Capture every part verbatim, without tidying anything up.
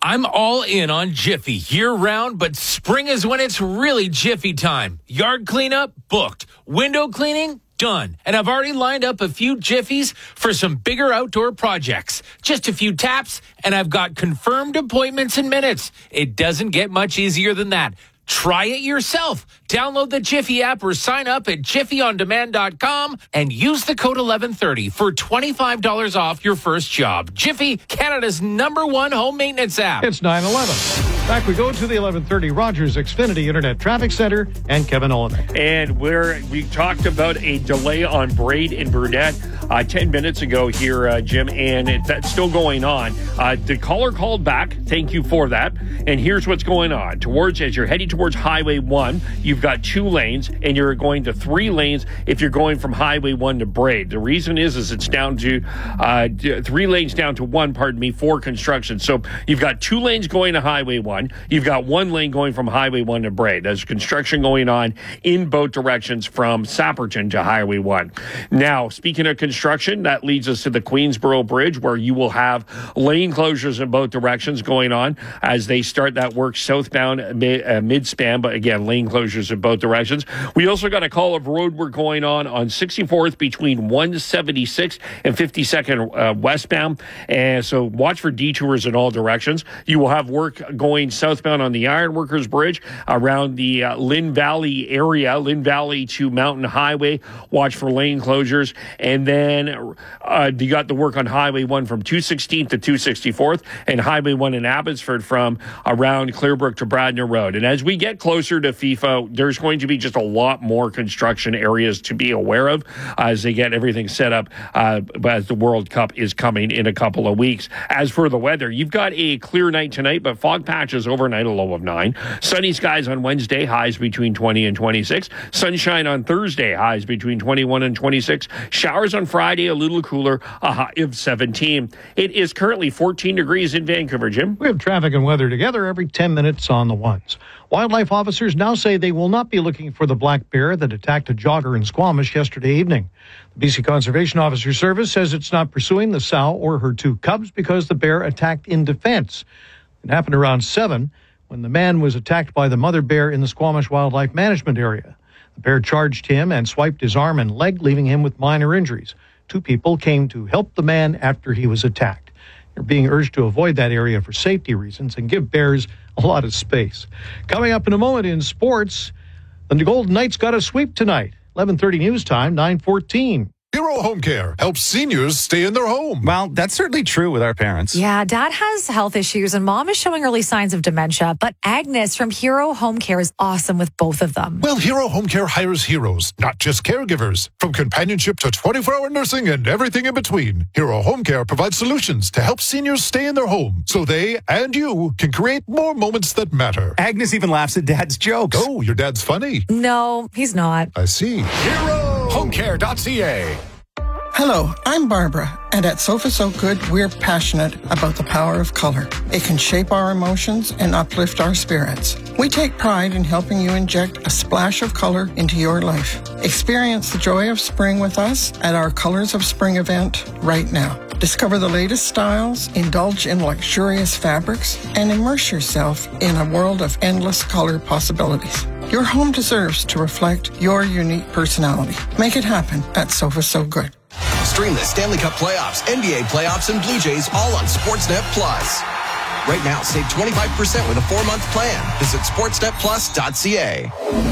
I'm all in on Jiffy year-round, but spring is when it's really Jiffy time. Yard cleanup? Booked. Window cleaning? Done. And I've already lined up a few Jiffies for some bigger outdoor projects. Just a few taps, and I've got confirmed appointments in minutes. It doesn't get much easier than that. Try it yourself. Download the Jiffy app or sign up at jiffy on demand dot com and use the code eleven thirty for twenty-five dollars off your first job. Jiffy, Canada's number one home maintenance app. It's nine eleven. Back we go to the eleven thirty Rogers Xfinity Internet Traffic Center and Kevin Olenek. And where we talked about a delay on Braid and Burnett uh, ten minutes ago here, uh, Jim, and it, that's still going on. Uh, the caller called back. Thank you for that. And here's what's going on. Towards, as you're heading towards Highway one, you've got two lanes, and you're going to three lanes if you're going from Highway one to Braid. The reason is, is it's down to uh, three lanes down to one, pardon me, for construction. So you've got two lanes going to Highway one. You've got one lane going from Highway one to Braid. There's construction going on in both directions from Sapperton to Highway one. Now, speaking of construction, that leads us to the Queensboro Bridge, where you will have lane closures in both directions going on as they start that work southbound mid, uh, mid-span, but again, lane closures in both directions. We also got a call of road work going on on sixty-fourth between one seventy-sixth and fifty-second uh, westbound, and so watch for detours in all directions. You will have work going southbound on the Ironworkers Bridge around the uh, Lynn Valley area, Lynn Valley to Mountain Highway. Watch for lane closures. And then uh, you got the work on Highway one from two sixteenth to two sixty-fourth and Highway one in Abbotsford from around Clearbrook to Bradner Road. And as we get closer to FIFA, there's going to be just a lot more construction areas to be aware of as they get everything set up uh, as the World Cup is coming in a couple of weeks. As for the weather, you've got a clear night tonight, but fog patches overnight, a low of nine. Sunny skies on Wednesday, highs between twenty and twenty-six. Sunshine on Thursday, highs between twenty-one and twenty-six. Showers on Friday, a little cooler, a high of seventeen. It is currently fourteen degrees in Vancouver, Jim. We have traffic and weather together every ten minutes on the ones. Wildlife officers now say they will not be looking for the black bear that attacked a jogger in Squamish yesterday evening. The B C Conservation Officer Service says it's not pursuing the sow or her two cubs because the bear attacked in defense. It happened around seven when the man was attacked by the mother bear in the Squamish Wildlife Management Area. The bear charged him and swiped his arm and leg, leaving him with minor injuries. Two people came to help the man after he was attacked. They're being urged to avoid that area for safety reasons and give bears a lot of space. Coming up in a moment in sports, the Golden Knights got a sweep tonight. eleven thirty news time, nine fourteen. Hero Home Care helps seniors stay in their home. Well, that's certainly true with our parents. Yeah, Dad has health issues and Mom is showing early signs of dementia, but Agnes from Hero Home Care is awesome with both of them. Well, Hero Home Care hires heroes, not just caregivers. From companionship to twenty-four hour nursing and everything in between, Hero Home Care provides solutions to help seniors stay in their home so they and you can create more moments that matter. Agnes even laughs at Dad's jokes. Oh, your dad's funny. No, he's not. I see. hero home care dot c a. Hello, I'm Barbara, and at Sofa So Good, we're passionate about the power of color. It can shape our emotions and uplift our spirits. We take pride in helping you inject a splash of color into your life. Experience the joy of spring with us at our Colors of Spring event right now. Discover the latest styles, indulge in luxurious fabrics, and immerse yourself in a world of endless color possibilities. Your home deserves to reflect your unique personality. Make it happen at Sofa So Good. Stream the Stanley Cup playoffs, N B A playoffs, and Blue Jays all on Sportsnet Plus. Right now, save twenty-five percent with a four-month plan. Visit sportsnet plus dot c a.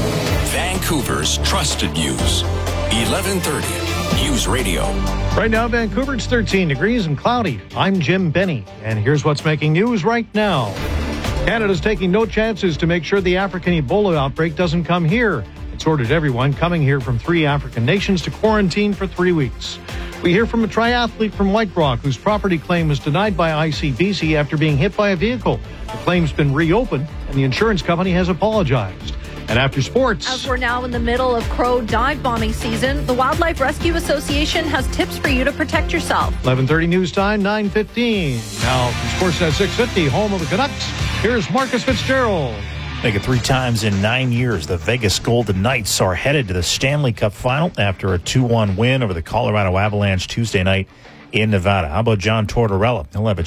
Vancouver's trusted news. eleven thirty News Radio. Right now, Vancouver, it's thirteen degrees and cloudy. I'm Jim Benny, and here's what's making news right now. Canada's taking no chances to make sure the African Ebola outbreak doesn't come here. It's ordered everyone coming here from three African nations to quarantine for three weeks. We hear from a triathlete from White Rock whose property claim was denied by I C B C after being hit by a vehicle. The claim's been reopened, and the insurance company has apologized. And after sports... As we're now in the middle of crow dive bombing season, the Wildlife Rescue Association has tips for you to protect yourself. eleven thirty news time, nine fifteen. Now from Sportsnet six fifty, home of the Canucks, here's Marcus Fitzgerald. Make it three times in nine years. The Vegas Golden Knights are headed to the Stanley Cup final after a two one win over the Colorado Avalanche Tuesday night in Nevada. How about John Tortorella? He'll have a